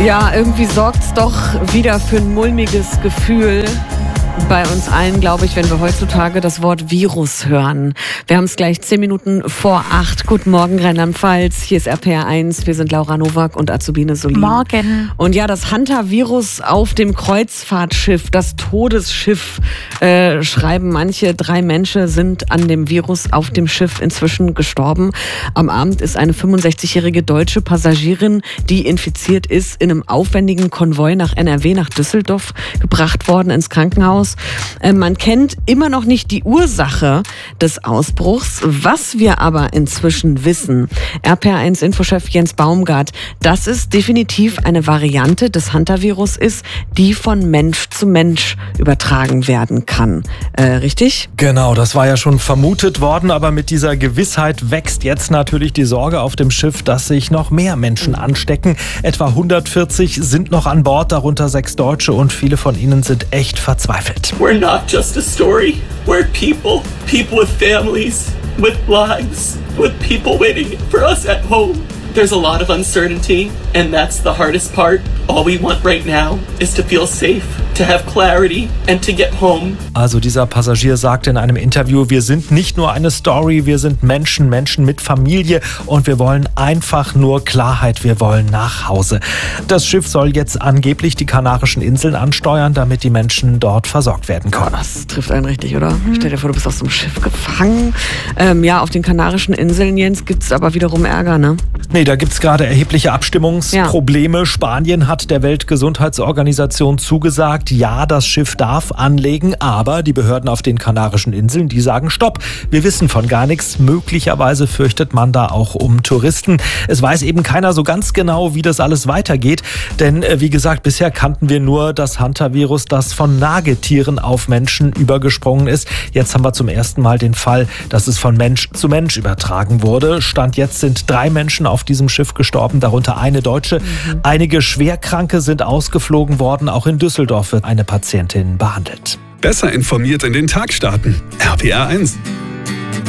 Ja, irgendwie sorgt's doch wieder für ein mulmiges Gefühl bei uns allen, glaube ich, wenn wir heutzutage das Wort Virus hören. Wir haben es gleich 10 Minuten vor 8. Guten Morgen, Rheinland-Pfalz. Hier ist RPR 1. Wir sind Laura Nowak und Azubine Solin. Morgen. Und ja, das Hantavirus auf dem Kreuzfahrtschiff, das Todesschiff, schreiben manche. 3 Menschen sind an dem Virus auf dem Schiff inzwischen gestorben. Am Abend ist eine 65-jährige deutsche Passagierin, die infiziert ist, in einem aufwendigen Konvoi nach NRW, nach Düsseldorf gebracht worden ins Krankenhaus. Man kennt immer noch nicht die Ursache des Ausbruchs. Was wir aber inzwischen wissen, RPR1-Infochef Jens Baumgart, dass es definitiv eine Variante des Hantavirus ist, die von Mensch zu Mensch übertragen werden kann. Richtig? Genau, das war ja schon vermutet worden, aber mit dieser Gewissheit wächst jetzt natürlich die Sorge auf dem Schiff, dass sich noch mehr Menschen anstecken. Etwa 140 sind noch an Bord, darunter 6 Deutsche, und viele von ihnen sind echt verzweifelt. We're not just a story. We're people with families, with lives, with people waiting for us at home. There's a lot of uncertainty, and that's the hardest part. All we want right now is to feel safe, to have clarity and to get home. Also dieser Passagier sagte in einem Interview, wir sind nicht nur eine Story, wir sind Menschen mit Familie und wir wollen einfach nur Klarheit, wir wollen nach Hause. Das Schiff soll jetzt angeblich die Kanarischen Inseln ansteuern, damit die Menschen dort versorgt werden können. Das trifft einen richtig, oder? Stell dir vor, du bist auf so einem Schiff gefangen. Ja, auf den Kanarischen Inseln, Jens, gibt es aber wiederum Ärger, ne? Nee, da gibt es gerade erhebliche Abstimmungsprobleme. Ja. Spanien hat der Weltgesundheitsorganisation zugesagt, ja, das Schiff darf anlegen, aber die Behörden auf den Kanarischen Inseln, die sagen Stopp. Wir wissen von gar nichts. Möglicherweise fürchtet man da auch um Touristen. Es weiß eben keiner so ganz genau, wie das alles weitergeht. Denn wie gesagt, bisher kannten wir nur das Hantavirus, das von Nagetieren auf Menschen übergesprungen ist. Jetzt haben wir zum ersten Mal den Fall, dass es von Mensch zu Mensch übertragen wurde. Stand jetzt sind 3 Menschen auf diesem Schiff gestorben, darunter eine Deutsche. Einige Schwerkranke sind ausgeflogen worden. Auch in Düsseldorf wird eine Patientin behandelt. Besser informiert in den Tag starten. RPR 1.